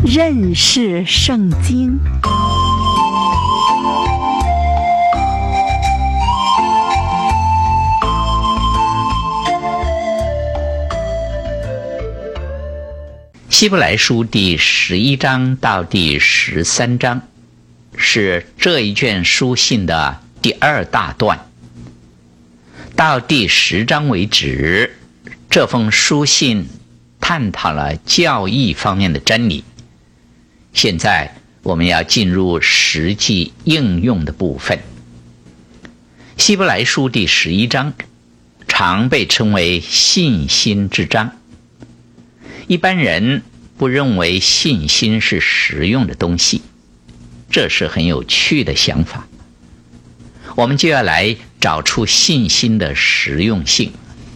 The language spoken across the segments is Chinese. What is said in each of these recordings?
认识圣经。 希伯来书第11章到第13章是这一卷书信的第二大段。到第10章为止，这封书信探讨了教义方面的真理。现在我们要进入实际应用的部分。希伯来书第11章常被称为信心之章。一般人不认为信心是实用的东西，这是很有趣的想法。我们就要来找出信心的实用性。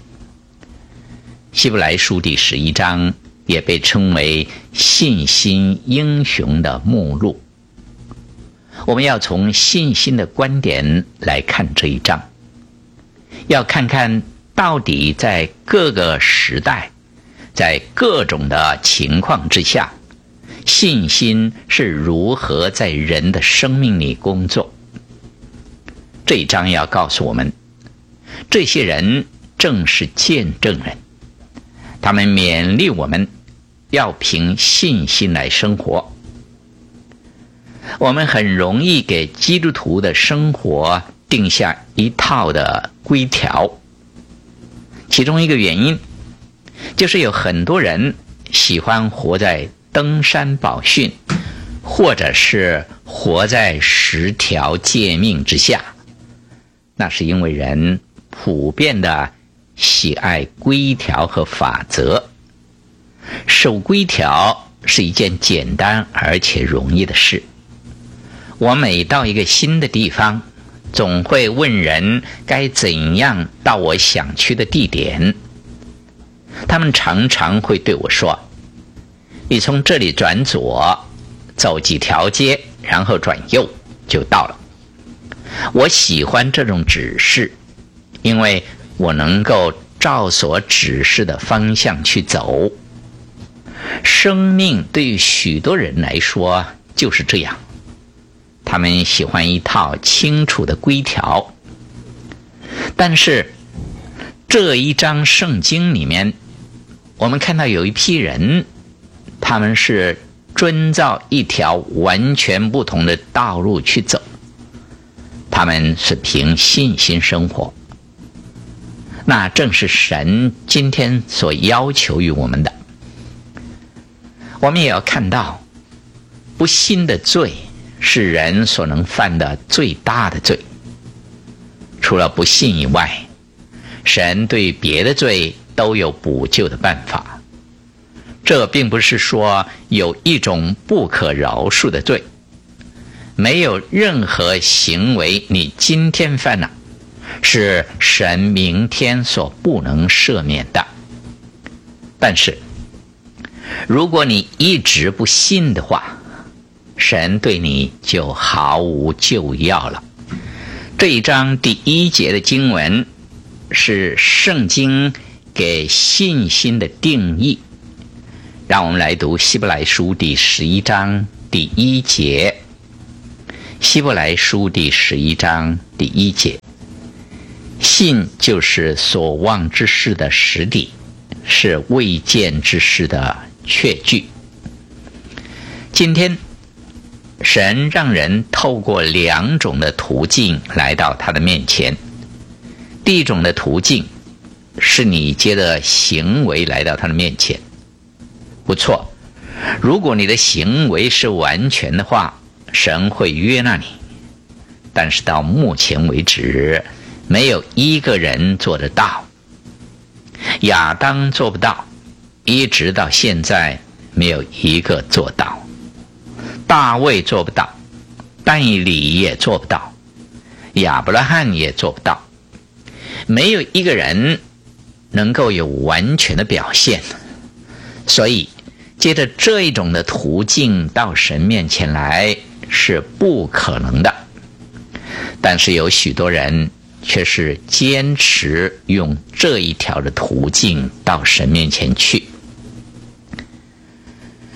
希伯来书第11章也被称为信心英雄的目录。我们要从信心的观点来看这一章，要看看到底在各个时代，在各种的情况之下，信心是如何在人的生命里工作。这一章要告诉我们，这些人正是见证人，他们勉励我们要凭信心来生活。我们很容易给基督徒的生活定下一套的规条，其中一个原因就是有很多人喜欢活在登山宝训，或者是活在10条诫命之下。那是因为人普遍的喜爱规条和法则。守规条是一件简单而且容易的事。我每到一个新的地方，总会问人该怎样到我想去的地点。他们常常会对我说，你从这里转左，走几条街，然后转右就到了。我喜欢这种指示，因为我能够照所指示的方向去走。生命对于许多人来说就是这样，他们喜欢一套清楚的规条。但是这一章圣经里面，我们看到有一批人，他们是遵照一条完全不同的道路去走，他们是凭信心生活。那正是神今天所要求于我们的。我们也要看到，不信的罪是人所能犯的最大的罪。除了不信以外，神对别的罪都有补救的办法。这并不是说有一种不可饶恕的罪，没有任何行为你今天犯了，是神明天所不能赦免的。但是如果你一直不信的话，神对你就毫无救药了。这一章第1节的经文是圣经给信心的定义。让我们来读希伯来书第11章第1节。希伯来书第11章第1节，信就是所望之事的实底，是未见之事的确据。今天神让人透过2种的途径来到他的面前。第一种的途径是你借着行为来到他的面前。不错，如果你的行为是完全的话，神会悦纳你。但是到目前为止，没有一个人做得到。亚当做不到，一直到现在没有一个做到。大卫做不到，但以理也做不到，亚伯拉罕也做不到。没有一个人能够有完全的表现。所以借着这一种的途径到神面前来是不可能的。但是有许多人却是坚持用这一条的途径到神面前去。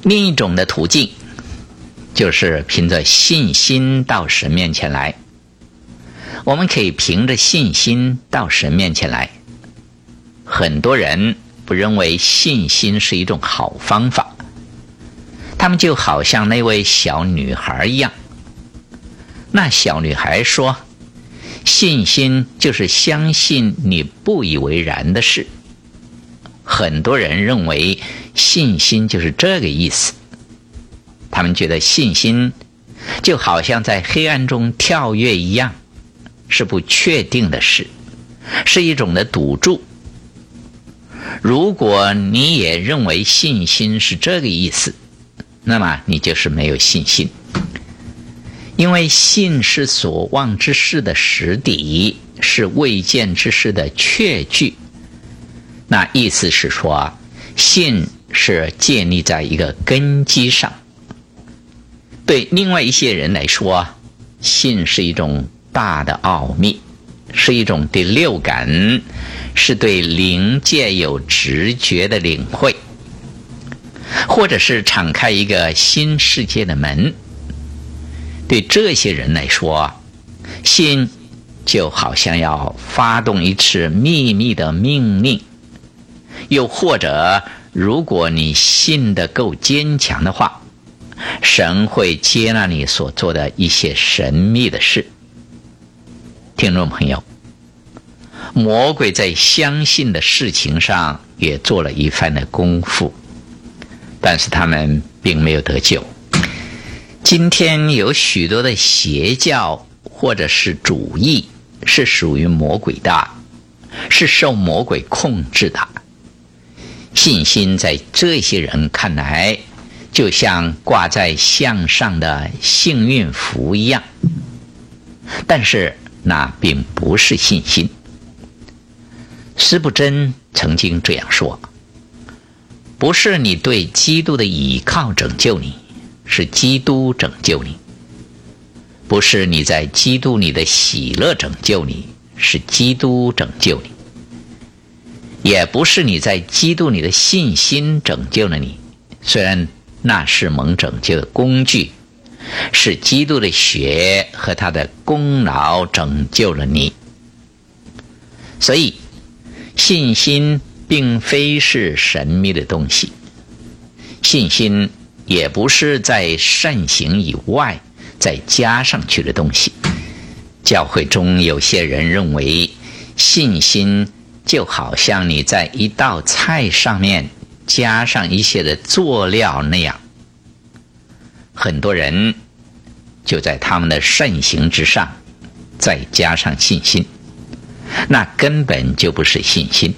另一种的途径就是凭着信心到神面前来。我们可以凭着信心到神面前来。很多人不认为信心是一种好方法，他们就好像那位小女孩一样。那小女孩说，信心就是相信你不以为然的事。很多人认为信心就是这个意思，他们觉得信心就好像在黑暗中跳跃一样，是不确定的事，是一种的赌注。如果你也认为信心是这个意思，那么你就是没有信心。因为信是所望之事的实底，是未见之事的确据。那意思是说，信是建立在一个根基上。对另外一些人来说，信是一种大的奥秘，是一种第六感，是对灵界有直觉的领会，或者是敞开一个新世界的门。对这些人来说，信就好像要发动一次秘密的命令，又或者如果你信得够坚强的话，神会接纳你所做的一些神秘的事。听众朋友，魔鬼在相信的事情上也做了一番的功夫，但是他们并没有得救。今天有许多的邪教或者是主义是属于魔鬼的，是受魔鬼控制的。信心在这些人看来就像挂在项上的幸运符一样，但是那并不是信心。司布真曾经这样说，不是你对基督的倚靠拯救你，是基督拯救你；不是你在基督里的喜乐拯救你，是基督拯救你；也不是你在基督里的信心拯救了你，虽然那是蒙拯救的工具，是基督的血和他的功劳拯救了你。所以信心并非是神秘的东西，信心也不是在善行以外再加上去的东西。教会中有些人认为信心就好像你在一道菜上面加上一些的佐料那样，很多人就在他们的善行之上再加上信心，那根本就不是信心。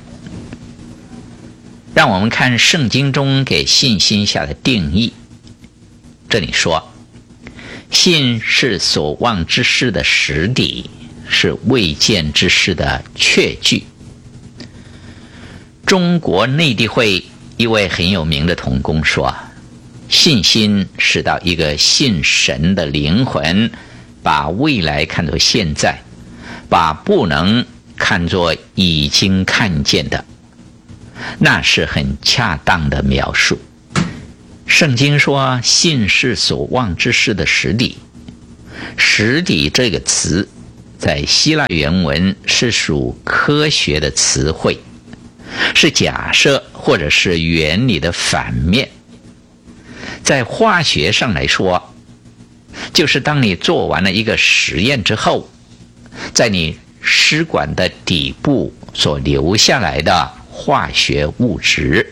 让我们看圣经中给信心下的定义。这里说，信是所望之事的实底，是未见之事的确据。中国内地会一位很有名的同工说，信心使到一个信神的灵魂把未来看作现在，把不能看作已经看见的，那是很恰当的描述。圣经说，信是所望之事的实底。实底这个词在希腊原文是属科学的词汇，是假设或者是原理的反面。在化学上来说，就是当你做完了一个实验之后，在你试管的底部所留下来的化学物质。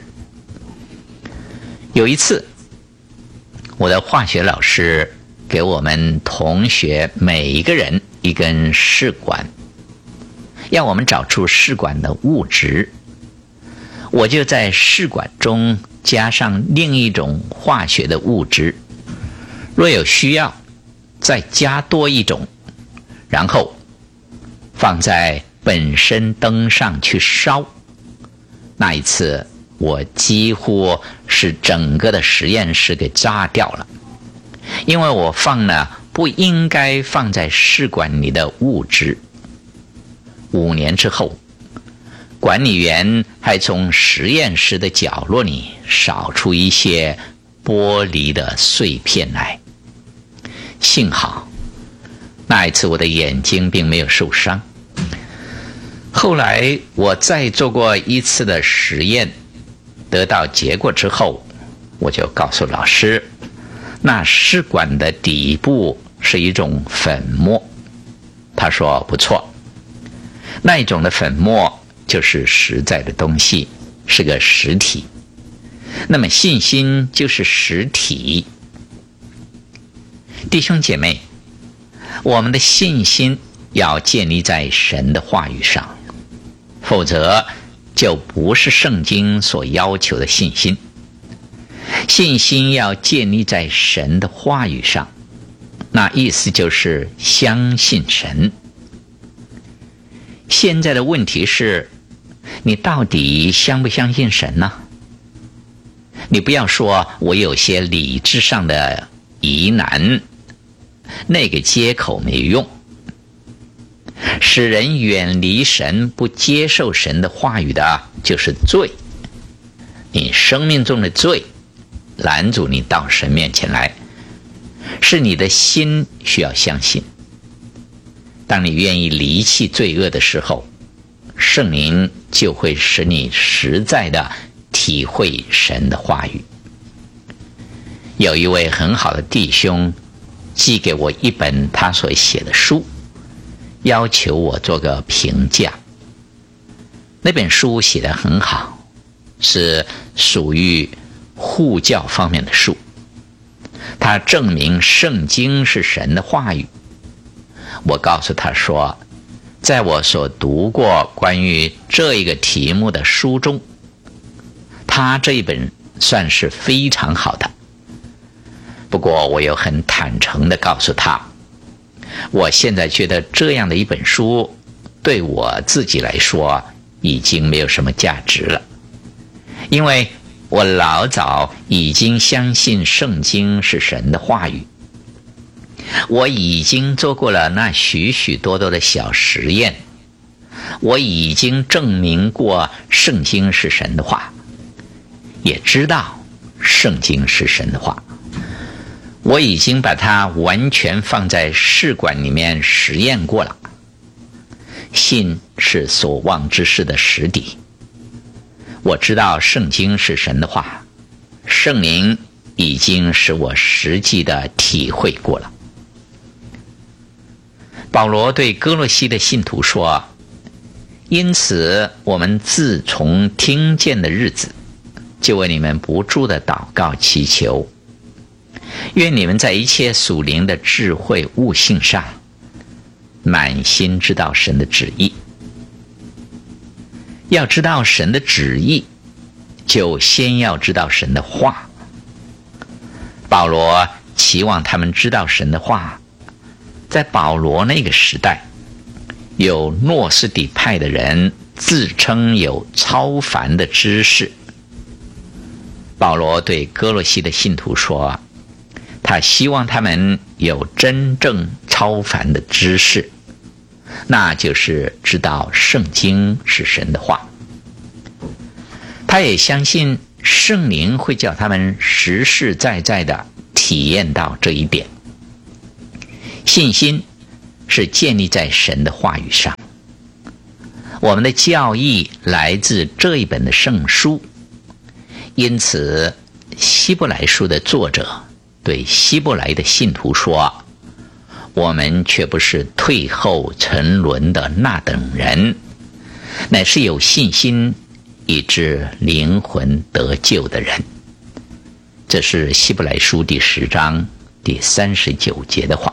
有一次，我的化学老师给我们同学每一个人一根试管，要我们找出试管的物质。我就在试管中加上另一种化学的物质，若有需要再加多一种，然后放在本身灯上去烧。那一次我几乎是整个的实验室给炸掉了，因为我放了不应该放在试管里的物质。5年之后，管理员还从实验室的角落里扫出一些玻璃的碎片来。幸好那一次我的眼睛并没有受伤。后来我再做过一次的实验，得到结果之后，我就告诉老师，那试管的底部是一种粉末。他说不错，那一种的粉末就是实在的东西，是个实体。那么信心就是实体。弟兄姐妹，我们的信心要建立在神的话语上，否则就不是圣经所要求的信心。信心要建立在神的话语上，那意思就是相信神。现在的问题是，你到底相不相信神呢？你不要说我有些理智上的疑难，那个接口没用。使人远离神，不接受神的话语的，就是罪。你生命中的罪拦阻你到神面前来，是你的心需要相信。当你愿意离弃罪恶的时候，圣灵就会使你实在的体会神的话语。有一位很好的弟兄寄给我一本他所写的书，要求我做个评价。那本书写得很好，是属于护教方面的书。他证明圣经是神的话语。我告诉他说，在我所读过关于这一个题目的书中，他这一本算是非常好的。不过我又很坦诚地告诉他，我现在觉得这样的一本书对我自己来说已经没有什么价值了，因为我老早已经相信圣经是神的话语。我已经做过了那许许多多的小实验，我已经证明过圣经是神的话，也知道圣经是神的话。我已经把它完全放在试管里面实验过了。信是所望之事的实底。我知道圣经是神的话，圣灵已经使我实际的体会过了。保罗对哥罗西的信徒说，因此我们自从听见的日子，就为你们不住的祷告祈求，愿你们在一切属灵的智慧悟性上，满心知道神的旨意。要知道神的旨意，就先要知道神的话。保罗期望他们知道神的话。在保罗那个时代，有诺斯底派的人自称有超凡的知识。保罗对哥罗西的信徒说，他希望他们有真正超凡的知识，那就是知道圣经是神的话。他也相信圣灵会叫他们实实在在的体验到这一点。信心是建立在神的话语上。我们的教义来自这一本的圣书，因此希伯来书的作者对希伯来的信徒说，我们却不是退后沉沦的那等人，乃是有信心以致灵魂得救的人。这是希伯来书第10章第39节的话。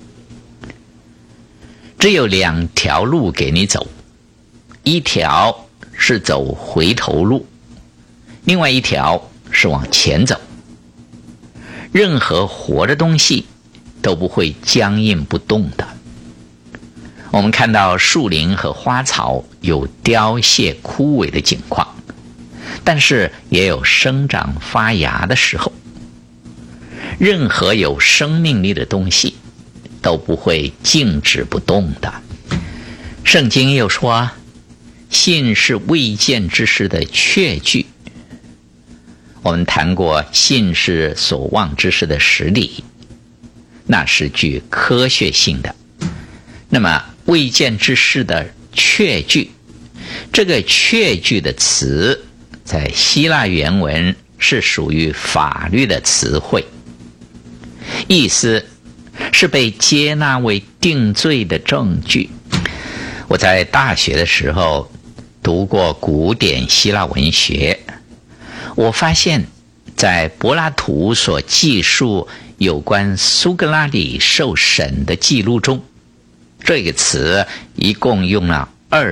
只有2条路给你走，一条是走回头路，另外一条是往前走。任何活的东西都不会僵硬不动的。我们看到树林和花草有凋谢枯萎的景况，但是也有生长发芽的时候。任何有生命力的东西都不会静止不动的。圣经又说，信是未见之事的确据。 我们谈过信是所望之事的实理，那是具科学性的。那么未见之事的确据，这个确据的词在希腊原文是属于法律的词汇，意思是被接纳为定罪的证据。我在大学的时候读过古典希腊文学，我发现在柏拉图所记述有关苏格拉底受审的记录中，这个词一共用了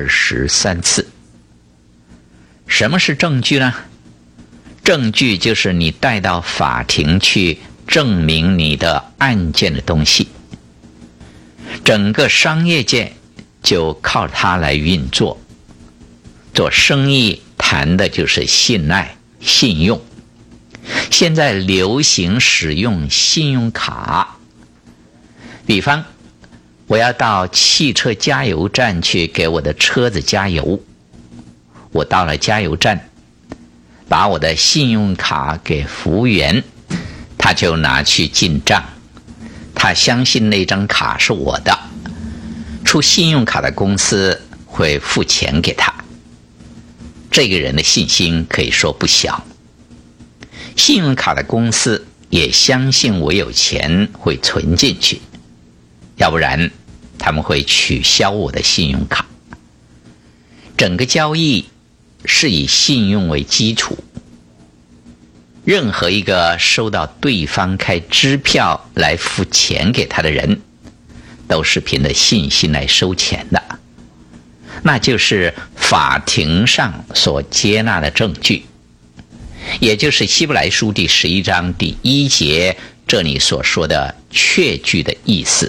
23次。什么是证据呢？证据就是你带到法庭去证明你的案件的东西。整个商业界就靠它来运作，做生意谈的就是信赖、信用。现在流行使用信用卡，比方我要到汽车加油站去给我的车子加油，我到了加油站，把我的信用卡给服务员，他就拿去进账，他相信那张卡是我的，出信用卡的公司会付钱给他，这个人的信心可以说不小。信用卡的公司也相信我有钱会存进去，要不然他们会取消我的信用卡。整个交易是以信用为基础，任何一个收到对方开支票来付钱给他的人，都是凭着信心来收钱的，那就是法庭上所接纳的证据，也就是希伯来书第11章第1节这里所说的确据的意思。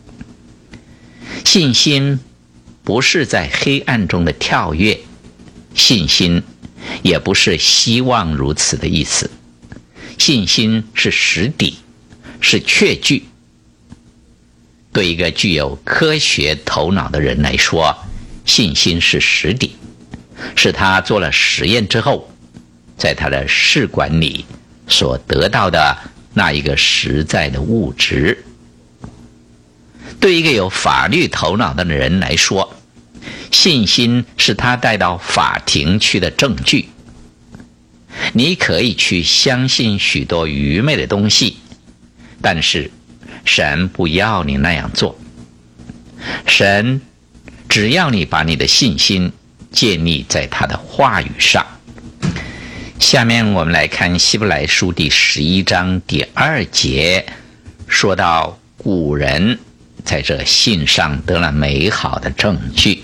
信心不是在黑暗中的跳跃，信心也不是希望如此的意思。信心是实底，是确据。对一个具有科学头脑的人来说，信心是实底，是他做了实验之后，在他的试管里所得到的那一个实在的物质。对一个有法律头脑的人来说，信心是他带到法庭去的证据。你可以去相信许多愚昧的东西，但是神不要你那样做。神只要你把你的信心建立在他的话语上。下面我们来看希伯来书第11章第2节，说到古人在这信上得了美好的证据。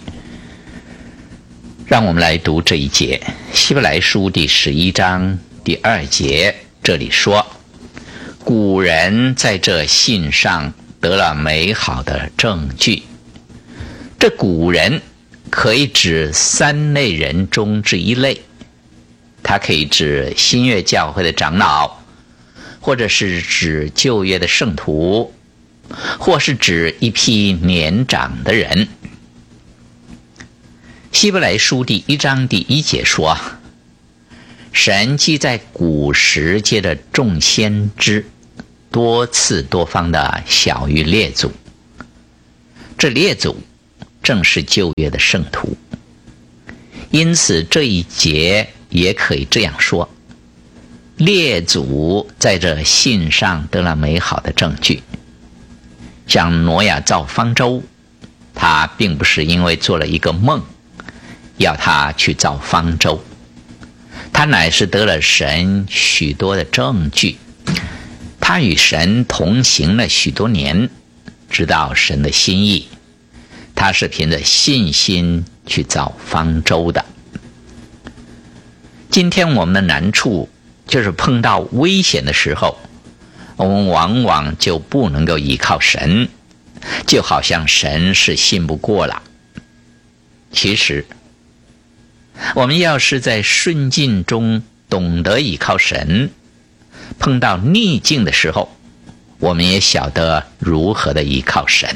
让我们来读这一节，希伯来书第11章第2节，这里说，古人在这信上得了美好的证据。这古人可以指3类人中之一类，它可以指新约教会的长老，或者是指旧约的圣徒，或是指一批年长的人。希伯来书第1章第1节说，神既在古时借着众先知多次多方的晓谕列祖，这列祖正是旧约的圣徒。因此这一节也可以这样说，列祖在这信上得了美好的证据。像挪亚造方舟，他并不是因为做了一个梦要他去造方舟，他乃是得了神许多的证据。他与神同行了许多年，知道神的心意，他是凭着信心去造方舟的。今天我们的难处就是碰到危险的时候，我们往往就不能够依靠神，就好像神是信不过了。其实我们要是在顺境中懂得依靠神，碰到逆境的时候，我们也晓得如何的依靠神。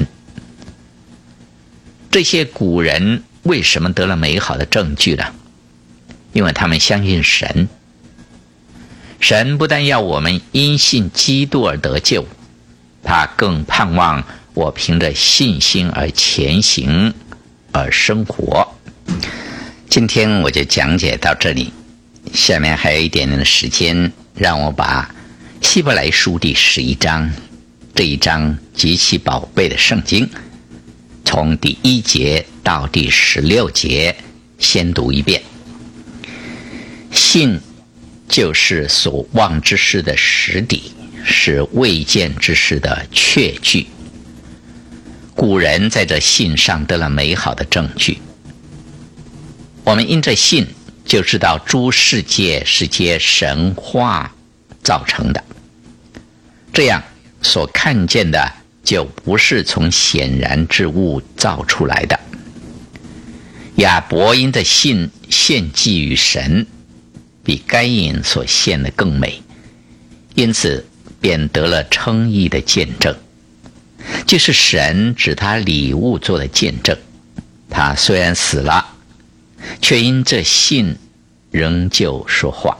这些古人为什么得了美好的证据呢？因为他们相信神。 神不但要我们因信基督而得救，他更盼望我凭着信心而前行而生活。今天我就讲解到这里，下面还有一点点的时间，让我把希伯来书第11章这一章极其宝贝的圣经，从第1节到第16节先读一遍。信就是所望之事的实底，是未见之事的确据。古人在这信上得了美好的证据。我们因着信就知道诸世界是藉神话造成的，这样所看见的就不是从显然之物造出来的。亚伯因着信献祭于神，比该隐所献的更美，因此便得了称义的见证，就是神指他礼物做的见证。他虽然死了，却因这信仍旧说话。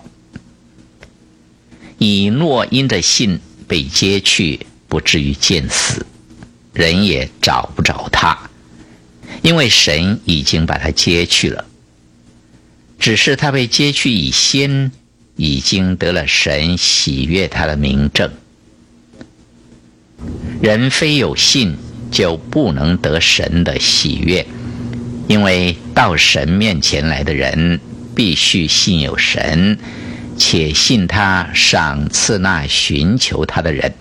以诺因着信被接去，不至于见死，人也找不着他，因为神已经把他接去了。只是他被接去以先，已经得了神喜悦他的明证。人非有信，就不能得神的喜悦，因为到神面前来的人，必须信有神，且信他赏赐那寻求他的人。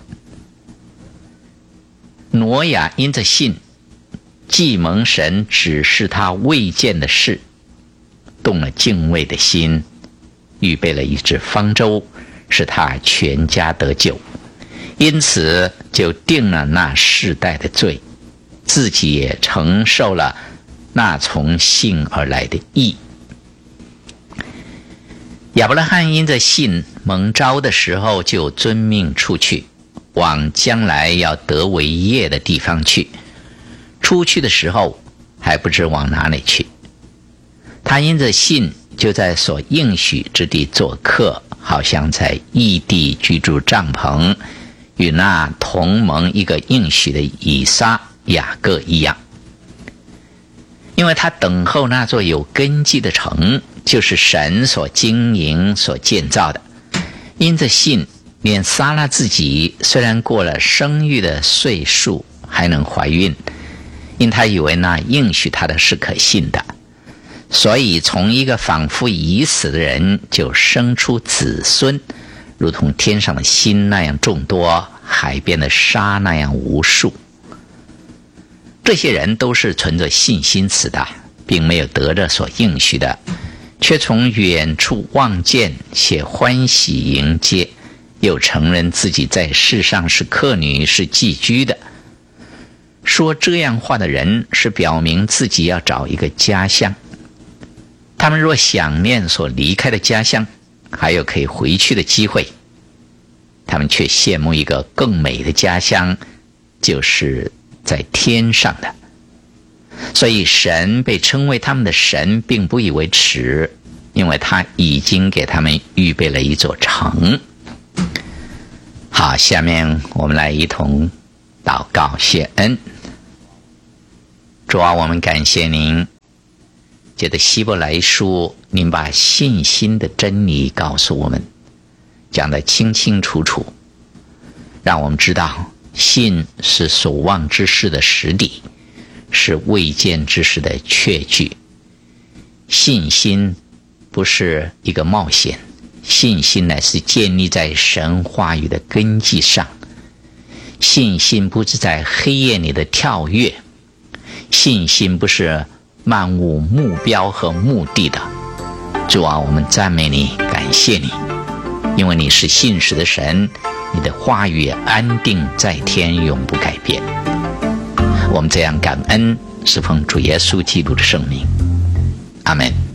挪亚因着信，既蒙神指示他未见的事，动了敬畏的心，预备了一只方舟，使他全家得救，因此就定了那世代的罪，自己也承受了那从信而来的义。亚伯拉罕因着信蒙召的时候，就遵命出去，往将来要得为业的地方去。出去的时候还不知往哪里去，他因着信就在所应许之地做客，好像在异地居住帐篷，与那同蒙一个应许的以撒、雅各一样。因为他等候那座有根基的城，就是神所经营所建造的。因着信，连撒拉自己虽然过了生育的岁数，还能怀孕，因他以为那应许他的是可信的，所以从一个仿佛已死的人就生出子孙，如同天上的星那样众多，海边的沙那样无数。这些人都是存着信心死的，并没有得着所应许的，却从远处望见，且欢喜迎接，又承认自己在世上是客女，是寄居的。说这样话的人，是表明自己要找一个家乡。他们若想念所离开的家乡，还有可以回去的机会，他们却羡慕一个更美的家乡，就是在天上的。所以神被称为他们的神，并不以为耻，因为他已经给他们预备了一座城。好，下面我们来一同祷告谢恩。主啊，我们感谢您，借着希伯来书，您把信心的真理告诉我们，讲得清清楚楚，让我们知道信是所望之事的实底，是未见之事的确据。信心不是一个冒险，信心乃是建立在神话语的根基上。信心不是在黑夜里的跳跃，信心不是漫无目标和目的的。主啊，我们赞美你，感谢你，因为你是信实的神，你的话语安定在天，永不改变。我们这样感恩，是奉主耶稣基督的圣名，阿们。